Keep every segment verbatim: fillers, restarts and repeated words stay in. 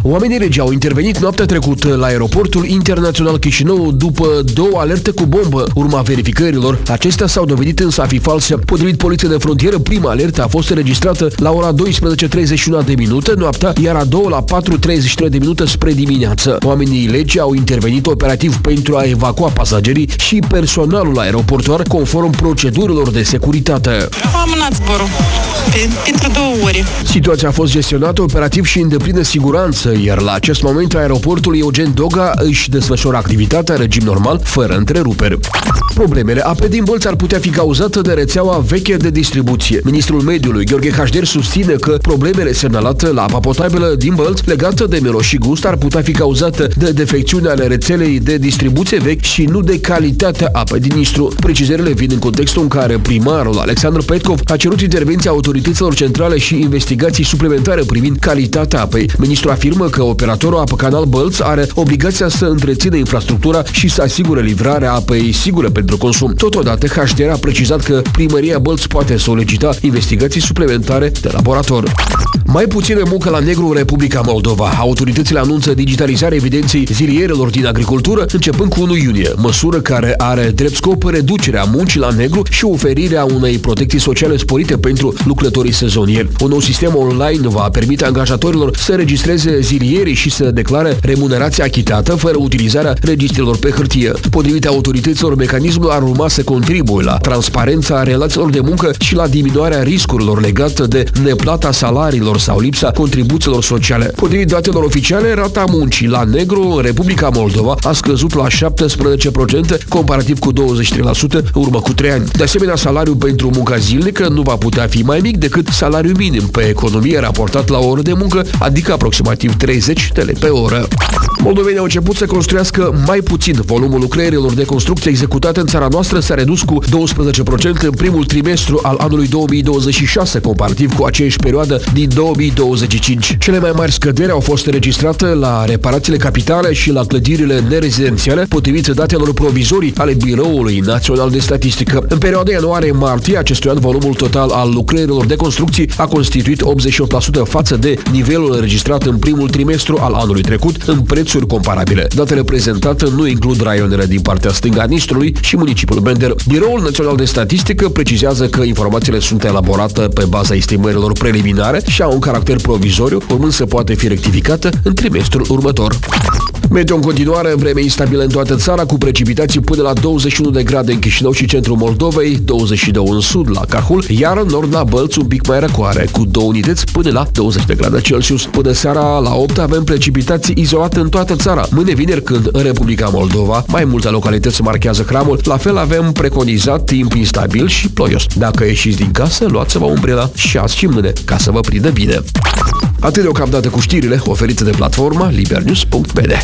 Oamenii regi au intervenit noaptea trecută la aeroportul internațional Chișinău după două alerte cu bombă. Urma verificărilor, acestea s-au dovedit însă a fi false. Potrivit Poliției de Frontieră, prima alertă a fost înregistrată la ora douăsprezece treizeci și unu de minute noaptea, iar a doua la patru treizeci și trei de minute spre dimineață. Oamenii legii au intervenit operativ pentru a evacua pasagerii și personalul aeroportuar conform procedurilor de securitate. Am amânat zborul pentru două ore. Situația a fost gestionată operativ și în deplină siguranță, iar la acest moment aeroportul Eugen Doga își desfășoară activitatea în regim normal, fără întreruperi. Problemele apei din Bălți ar putea fi cauzate de rețeaua veche de distribuție. Ministrul Mediului, Gheorghe Hașder, susține că problemele semnalate la apa potabilă din Bălți, legate de miros și gust, ar putea fi cauzate de defecțiuni ale rețelei de distribuție vechi și nu de calitatea apei din Nistru. Precizările vin în contextul în care primarul Alexandru Petkov a cerut intervenția autorităților centrale și investigații suplimentare privind calitatea apei. Ministrul afirmă că operatorul Apă Canal Bălți are obligația să întrețină infrastructura și să asigure livrarea apei sigure pentru consum. Totodată, H D R a precizat că Primăria Bălți poate solicita investigații suplimentare de laborator. Mai puțină muncă la negru în Republica Moldova. Autoritățile anunță digitalizarea evidenței zilierelor din agricultură începând cu unu iunie, măsură care are drept scop reducerea muncii la negru și oferirea unei protecții sociale sporite pentru lucrătorii sezonieri. Un nou sistem online va permite angajatorilor să registreze zilierii și să declare remunerația achitată fără utilizarea registrelor pe hârtie. Potrivit autorităților, mecanismul ar urma să contribuie la transparența relațiilor de muncă și la diminuarea riscurilor legate de neplata salariilor sau lipsa contribuțiilor sociale. Potrivit datelor oficiale, rata muncii la negru în Republica Moldova a scăzut la șaptesprezece la sută comparativ cu douăzeci și trei la sută în urmă cu trei ani. De asemenea, salariul pentru munca zilnică nu va putea fi mai mic decât salariul minim pe economie raportat la o oră de muncă, adică aproximativ treizeci de lei pe oră. Moldovenii au început să construiască mai puțin. Volumul lucrărilor de construcție executate în țara noastră s-a redus cu doisprezece la sută în primul trimestru al anului două mii douăzeci și șase, comparativ cu aceeași perioadă din două mii douăzeci și cinci. Cele mai mari scăderi au fost înregistrate la reparațiile capitale și la clădirile nerezidențiale, potrivit datelor provizorii ale Biroului Național de Statistică. În perioada ianuarie-martie acestui an, volumul total al lucrărilor de construcții a constituit optzeci și opt la sută față de nivelul înregistrat în primul trimestru al anului trecut, în prețuri comparabile. Datele prezentate nu includ raionele din partea stângă a Nistrului și municipiul Bender. Biroul Național de Statistică precizează că informațiile sunt elaborate pe baza estimărilor preliminare și au un caracter provizoriu, urmând să poate fi rectificată în trimestrul următor. Meteo în continuare, vreme instabilă în toată țara, cu precipitații până la douăzeci și unu de grade în Chișinău și centrul Moldovei, douăzeci și doi în sud la Cahul, iar în nord la Bălți un pic mai răcoare, cu două unități până la douăzeci de grade Celsius. Până seara la opt avem precipitații izolate în toată țara. Mâine vineri, când în Republica Moldova mai multe localități marchează hramul, la fel avem preconizat timp instabil și ploios. Dacă ieșiți din casă, luați-vă umbrela și azi și mâine, ca să vă prindă bine. Atât deocamdată cu știrile oferite de platforma libernews punct b d.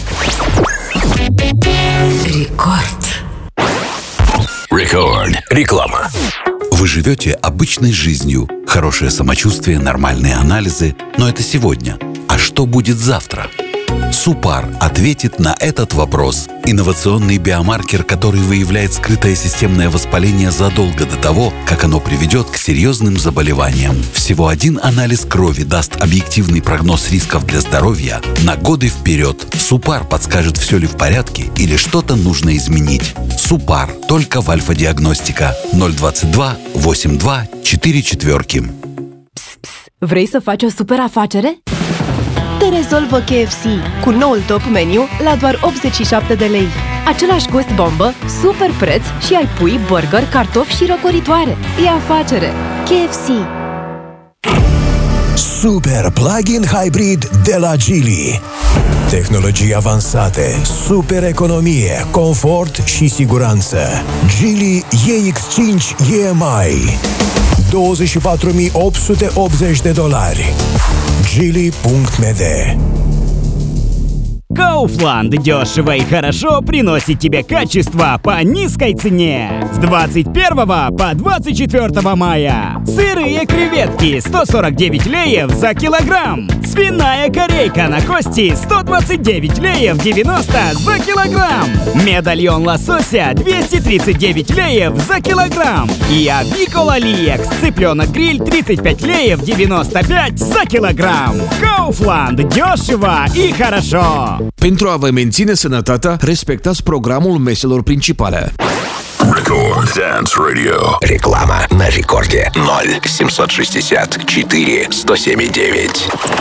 Рекорд. Рекорд. Реклама. Вы живете обычной жизнью, хорошее самочувствие, нормальные анализы, но это сегодня. А что будет завтра? Супар ответит на этот вопрос. Инновационный биомаркер, который выявляет скрытое системное воспаление задолго до того, как оно приведет к серьезным заболеваниям. Всего один анализ крови даст объективный прогноз рисков для здоровья на годы вперед. Супар подскажет, все ли в порядке или что-то нужно изменить. Супар. Только в Альфа-диагностика. ноль двадцать два восемьдесят два четыре четверки. Vrei să faci o super afacere? Te rezolvă K F C cu noul top meniu la doar optzeci și șapte de lei. Același gust bombă, super preț și ai pui, burger, cartofi și răcoritoare. E afacere. K F C. Super Plug-in Hybrid de la Geely. Tehnologii avansate, super economie, confort și siguranță. Geely E X cinci E M I. douăzeci și patru mii opt sute optzeci de dolari. Geely punct m d. Kaufland. Дешево и хорошо приносит тебе качество по низкой цене. С двадцать первого по двадцать четвёртого мая. Сырые креветки сто сорок девять леев за килограмм. Свиная корейка на кости сто двадцать девять леев девяносто за килограмм. Медальон лосося двести тридцать девять леев за килограмм. И Avicula Liex цыпленок гриль тридцать пять леев девяносто пять за килограмм. Kaufland. Dешево и хорошо. Pentru a vă menține sănătatea, respectați programul meselor principale. Record Dance Radio. Реклама на рекорде ноль семьсот шестьдесят четыре сто семь девять.